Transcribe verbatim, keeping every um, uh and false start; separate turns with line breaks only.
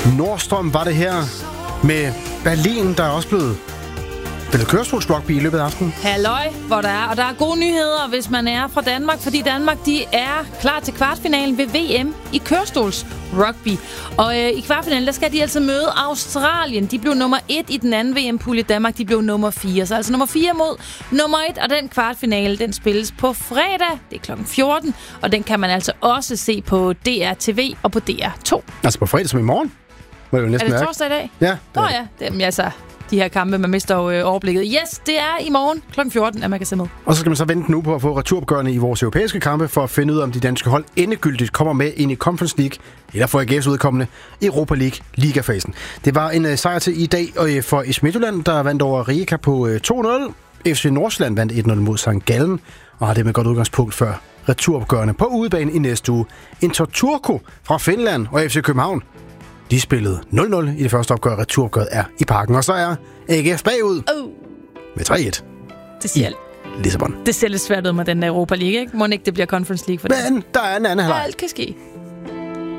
Nordstrøm var det her med Berlin, der er også blevet spillet kørestolsrugby i løbet af aftenen.
Halløj, hvor der er. Og der er gode nyheder, hvis man er fra Danmark, fordi Danmark, de er klar til kvartfinalen ved V M i kørestolsrugby. Og øh, i kvartfinalen, der skal de altså møde Australien. De blev nummer et i den anden V M-pulje. Danmark, de blev nummer fire. Så altså nummer fire mod nummer et. Og den kvartfinale, den spilles på fredag. Det er klokken fjorten. Og den kan man altså også se på D R T V og på D R to.
Altså på fredag som i morgen? Må det jo næsten
er det
mærke.
torsdag i dag?
Ja.
Nå oh, ja, det er altså... De her kampe, man mister jo øh, overblikket. Yes, det er i morgen klokken fjorten, at man kan se med.
Og så skal man så vente nu på at få returopgørende i vores europæiske kampe, for at finde ud af, om de danske hold endegyldigt kommer med ind i Conference League, eller for A G F's udkommende Europa League ligafasen. Det var en uh, sejr til i dag og, uh, for I S Midtjylland, der vandt over Rijeka på uh, to nul. F C Nordsjælland vandt et nul mod Sankt Gallen, og har det med godt udgangspunkt før returopgørende på udebane i næste uge. Inter Turku fra Finland og F C København. De spillede nul nul i det første opgør. Returopgøret er i Parken. Og så er A G F bagud
oh.
med tre et.
Det siger
Lissabon.
Det ser lidt svært ud med den der Europa League, ikke? Må ikke det bliver Conference League for det?
Men der er en anden halvleg.
Alt kan ske.